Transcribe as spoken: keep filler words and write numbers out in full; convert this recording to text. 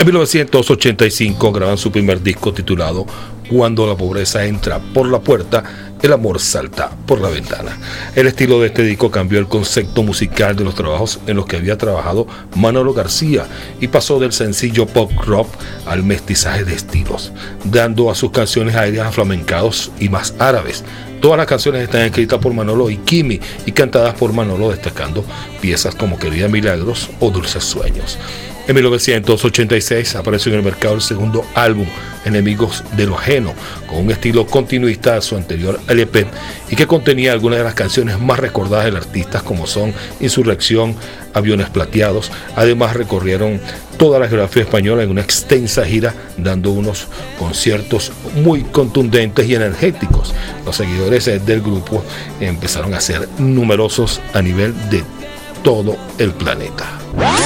En mil novecientos ochenta y cinco graban su primer disco titulado Cuando la pobreza entra por la puerta, el amor salta por la ventana. El estilo de este disco cambió el concepto musical de los trabajos en los que había trabajado Manolo García y pasó del sencillo pop rock al mestizaje de estilos, dando a sus canciones aires aflamencados y más árabes. Todas las canciones están escritas por Manolo y Kimi y cantadas por Manolo, destacando piezas como Querida Milagros o Dulces Sueños. En mil novecientos ochenta y seis apareció en el mercado el segundo álbum, Enemigos de lo Ajeno, con un estilo continuista a su anterior L P y que contenía algunas de las canciones más recordadas del artista, como son Insurrección, Aviones Plateados. Además recorrieron toda la geografía española en una extensa gira, dando unos conciertos muy contundentes y energéticos. Los seguidores del grupo empezaron a ser numerosos a nivel de todo el planeta.